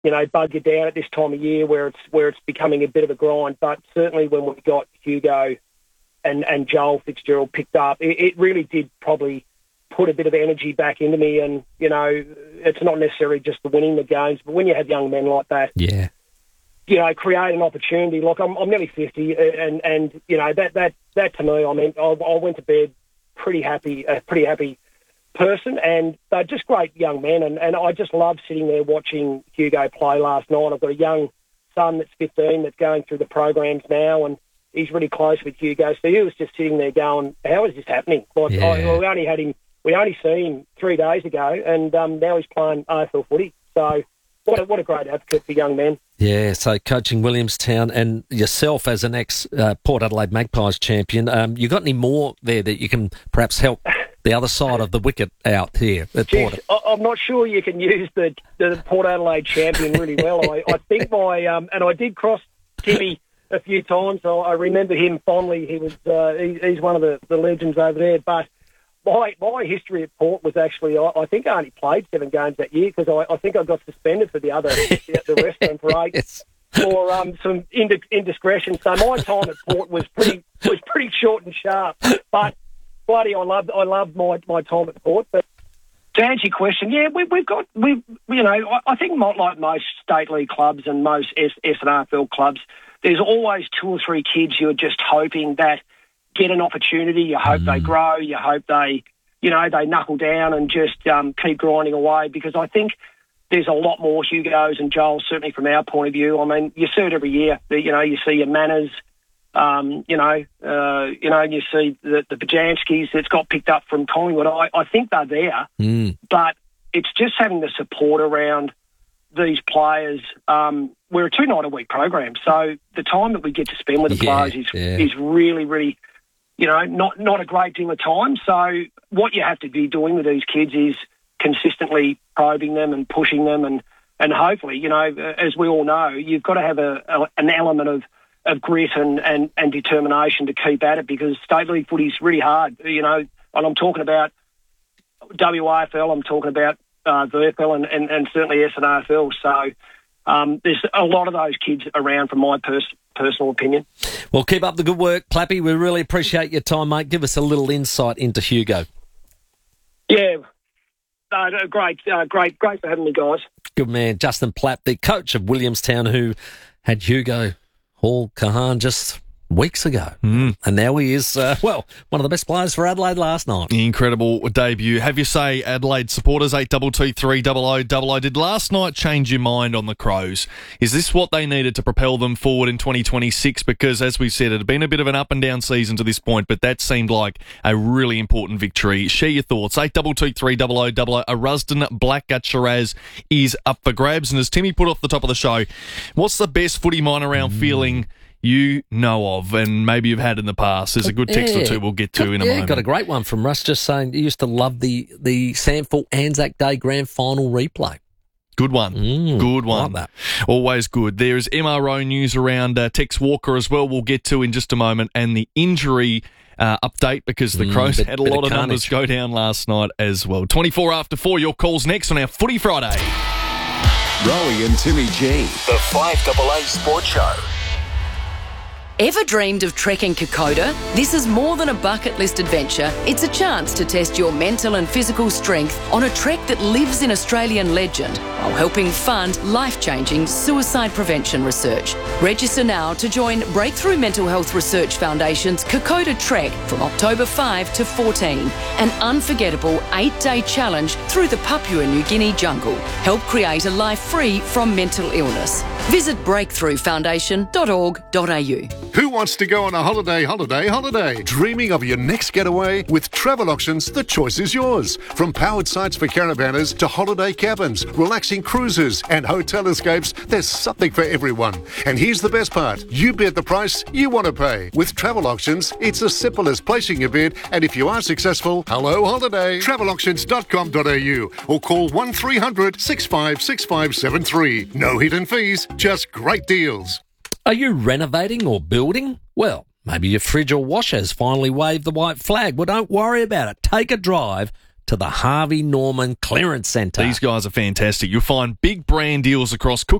bug you down at this time of year where it's becoming a bit of a grind. But certainly when we got Hugo and Joel Fitzgerald picked up, it really did probably put a bit of energy back into me. And, it's not necessarily just the winning the games, but when you have young men like that, create an opportunity. Like I'm nearly 50 and that to me, I mean, I went to bed pretty happy person, and they're just great young men, and I just love sitting there watching Hugo play last night. I've got a young son that's 15 that's going through the programs now, and he's really close with Hugo, so he was just sitting there going, how is this happening? Like, we only seen him 3 days ago, and now he's playing AFL footy, so what a great advocate for young men. Yeah, so coaching Williamstown and yourself as an ex-Port Adelaide Magpies champion, you got any more there that you can perhaps help the other side of the wicket out here at Port? I'm not sure you can use the Port Adelaide champion really well. I think and I did cross Timmy a few times. So I remember him fondly. He was he's one of the legends over there. But my history at Port was actually I think I only played 7 games that year because I think I got suspended for the rest of them for 8. Yes. For some indiscretion. So my time at Port was pretty short and sharp. But bloody, I loved my time at Port. But to answer your question, yeah, I think like most state league clubs and most SNRFL clubs, there's always 2 or 3 kids you're just hoping that get an opportunity. You hope they grow. You hope they knuckle down and just keep grinding away, because I think there's a lot more Hugos and Joels, certainly from our point of view. I mean, you see it every year. You see your Manners, you see the Bajanskis that's got picked up from Collingwood. I think they're there, but it's just having the support around these players. We're a 2-night-a-week program, so the time that we get to spend with the players is really, really, not a great deal of time. So what you have to be doing with these kids is consistently probing them and pushing them, and hopefully, as we all know, you've got to have an element of grit and determination to keep at it, because state league footy is really hard, and I'm talking about WAFL, I'm talking about VFL and certainly SNRFL. So there's a lot of those kids around, from my personal opinion. Well, keep up the good work, Plappy. We really appreciate your time, mate. Give us a little insight into Hugo. Yeah, great for having me, guys. Good man. Justin Plapp, the coach of Williamstown, who had Hugo Hall-Kahan just weeks ago. And now he is, one of the best players for Adelaide last night. Incredible debut. Have you say, Adelaide supporters, 82230000, did last night change your mind on the Crows? Is this what they needed to propel them forward in 2026? Because, as we said, it had been a bit of an up-and-down season to this point, but that seemed like a really important victory. Share your thoughts. 82230000. A Rusden Blackgut Shiraz is up for grabs. And as Timmy put off the top of the show, what's the best footy mind around feeling you know of, and maybe you've had in the past? There's a good text or two we'll get to in a moment. Got a great one from Russ, just saying he used to love the Samford Anzac Day Grand Final replay. Good one. Good one. Like that. Always good. There's MRO news around Tex Walker as well, we'll get to in just a moment, and the injury update, because the Crows had a lot of numbers go down last night as well. 24 after 4, your calls next on our Footy Friday. Rowie and Timmy G, the 5AA Sports Show. Ever dreamed of trekking Kokoda? This is more than a bucket list adventure. It's a chance to test your mental and physical strength on a trek that lives in Australian legend while helping fund life-changing suicide prevention research. Register now to join Breakthrough Mental Health Research Foundation's Kokoda Trek from October 5 to 14, an unforgettable 8-day challenge through the Papua New Guinea jungle. Help create a life free from mental illness. Visit breakthroughfoundation.org.au. Who wants to go on a holiday? Dreaming of your next getaway? With Travel Auctions, the choice is yours. From powered sites for caravanners to holiday cabins, relaxing cruises and hotel escapes, there's something for everyone. And here's the best part. You bid the price you want to pay. With Travel Auctions, it's as simple as placing your bid, and if you are successful, hello holiday. Travelauctions.com.au or call 1300 656573. No hidden fees, just great deals. Are you renovating or building? Well, maybe your fridge or washer has finally waved the white flag. Well, don't worry about it. Take a drive to the Harvey Norman Clearance Centre. These guys are fantastic. You'll find big brand deals across